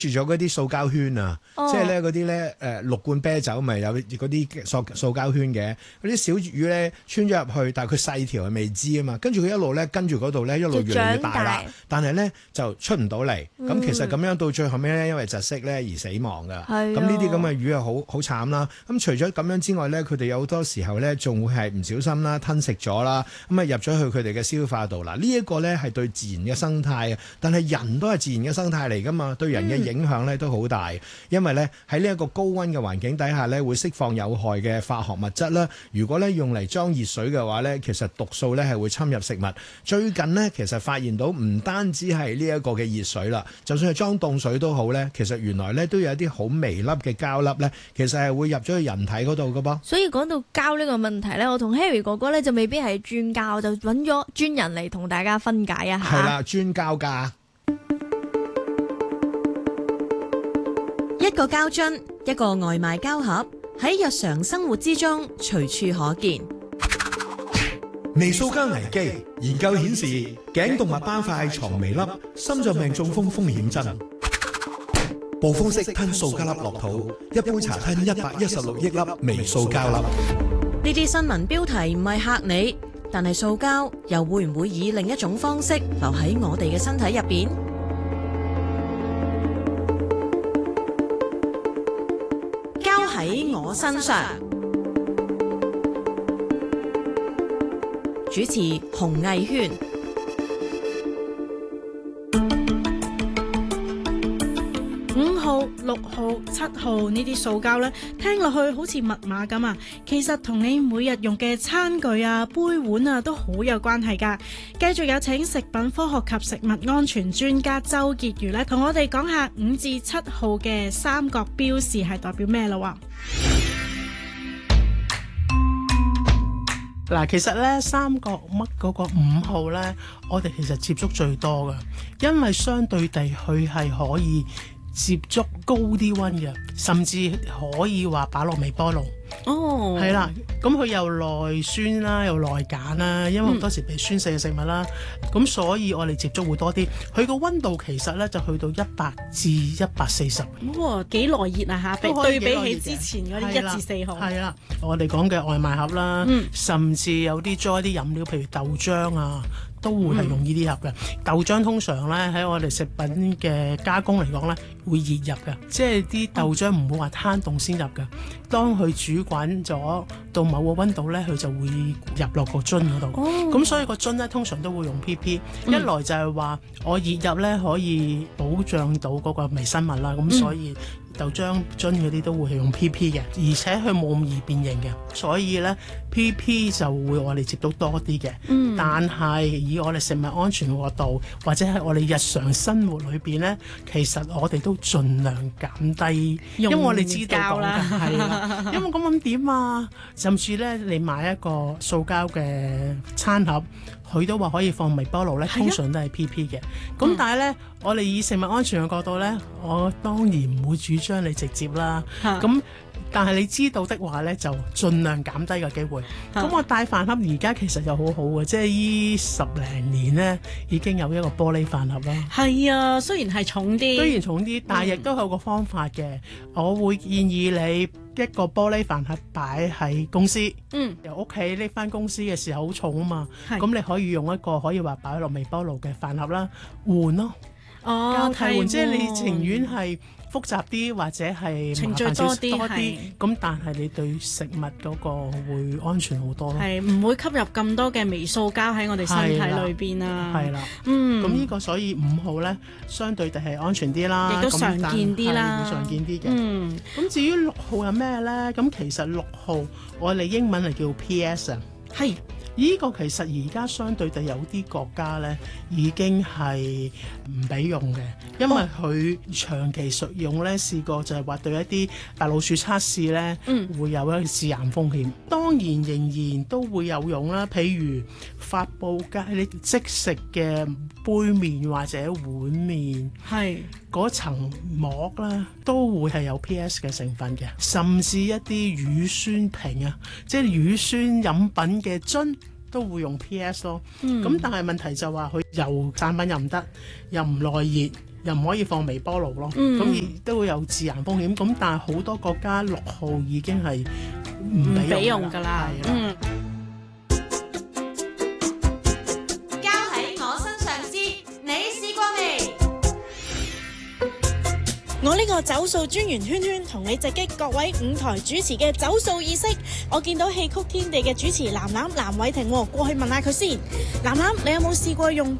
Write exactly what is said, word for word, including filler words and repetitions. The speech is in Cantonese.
住咗嗰啲塑膠圈啊， 哦、 即係咧嗰啲咧誒六罐啤酒咪有嗰啲塑塑膠圈嘅，嗰啲小魚咧穿咗入去，但係佢細條係未知啊嘛，跟住佢一路咧跟住嗰度咧一路越嚟越大啦，但係咧就出唔到嚟，咁、嗯、其實咁樣到最後尾咧，因為窒息咧而死亡㗎，咁呢啲咁嘅魚係好好慘啦。咁除咗咁樣之外咧，佢哋有好多時候咧仲會係唔小心啦吞食咗啦，咁啊入咗去佢哋嘅消化道啦。呢、這、一個咧係對自然嘅生態啊，但係人都係自然嘅生態嚟㗎嘛，對人嘅影響咧都好大，因為咧喺呢一個高溫嘅環境底下咧，會釋放有害嘅化學物質啦。如果咧用嚟裝熱水嘅話咧，其實毒素咧係會侵入食物。最近呢，其實發現到唔單止係呢一個嘅熱水啦，就算係裝凍水都好咧，其實原來咧都有一啲好微粒嘅膠粒咧，其實係會入咗去人體嗰度㗎噃。 所以講到膠呢個問題咧，我同 Harry 哥哥咧就未必係專家，我就揾咗專人嚟同大家分解一下。 係啦，專膠家。 一個膠樽，一個外賣膠盒，喺日常生活之中隨處可見。 微塑膠危機研究顯示，頸動脈斑塊藏微粒，心臟病中風風險增。暴風式吞塑膠粒落肚，一杯茶吞一百一十六億粒微塑膠粒。 呢啲新聞標題唔係嚇你，但係塑膠又會唔會以另一種方式留喺我哋嘅身體入邊？膠喺我身上，主持洪毅軒。 五號、六號、七號呢啲塑膠呢，聽落去好似密碼咁啊，其實同你每日用嘅餐具啊、杯碗啊都好有關係噶。繼續有請食品科學及食物安全專家周潔如呢，同我哋講下五至七號嘅三角標示係代表咩咯？ 嗱，其實咧三角乜嗰個五號咧，我哋其實接觸最多噶，因為相對地佢係可以接觸高啲溫嘅，甚至可以話擺落微波爐。 哦， 係啦，咁佢又耐酸啦，又耐鹼啦，因為好多時被酸性嘅食物啦，咁、嗯、所以我哋接觸會多啲。佢個溫度其實咧就去到一百至一百四十。 哇，幾耐熱啊嚇！對比起之前嗰啲一至四號。係啦， 我哋講嘅外賣盒啦，嗯、甚至有啲裝啲飲料，譬如豆漿啊，都會係用呢啲盒嘅。嗯、豆漿通常咧喺我哋食品嘅加工嚟講咧，會熱入嘅，即係啲豆漿唔會話攤凍先入嘅。當佢煮滾咗到某個溫度咧，佢就會入落個樽嗰度。咁、哦、所以個樽咧通常都會用 P P、嗯。一來就係話我熱入咧可以保障到嗰個微生物啦。咁、嗯、所以豆漿樽嗰啲都會係用 P P 嘅，而且佢冇咁易變形嘅，所以咧 P P 就會我哋接到多啲嘅。嗯、但係以我哋食物安全角度，或者係我哋日常生活裏邊咧，其實我哋都盡量減低，因為我哋知道講緊係啦。因為咁咁點啊？甚至咧，你買一個塑膠嘅餐盒，佢都話可以放微波爐咧，通常都係 P P 嘅。咁、嗯、但係咧，我哋以食物安全嘅角度咧，我當然唔會主張你直接啦。咁、啊、但係你知道的話咧，就盡量減低個機會。咁、啊、我帶飯盒而家其實又好好嘅，即係依十零年咧已經有一個玻璃飯盒啦。係啊，雖然係重啲， 雖然重啲，但係亦都有個方法嘅。嗯、我會建議你一個玻璃飯盒擺喺公司，嗯，由屋企拎翻公司嘅時候好重啊嘛，咁你可以用一個可以話擺落微波爐嘅飯盒啦，換咯，哦，交替換，即係你情願係複雜啲或者係程序多啲， 多啲，咁但係你對食物嗰個會安全好多咯， 係唔會吸入咁多嘅微塑膠喺我哋身體裏邊啊， 係啦，嗯，咁呢個所以五號咧相對地係安全啲啦， 亦都常見啲啦， 會常見啲嘅， 嗯， 咁至於六號係咩咧？咁其實六號我哋英文係叫 P S 啊，係。呢個其實而家相對地有啲國家咧已經係唔俾用嘅，因為佢長期食用咧，試過就係話對一啲大老鼠測試咧，嗯、會有一個致癌風險。當然仍然都會有用啦，譬如發泡膠你即食嘅杯麵或者碗麵，係嗰層膜啦，都會係有 P S 嘅成分嘅，甚至一啲乳酸瓶啊，即係乳酸飲品嘅樽。都會用 P S 咯，咁、嗯、但係問題就話佢又產品又唔得，又唔耐熱， 又唔可以放微波爐咯，咁亦、嗯、都會有致癌風險。咁但係好多國家六號已經係唔俾用㗎啦。嗯， 交喺我身上知，你試過未？ 我呢個走數專員圈圈同你直擊各位五台主持嘅走數意識。我見到戲曲天地嘅主持藍藍藍偉霆，過去問下佢先。藍藍，你有冇試過用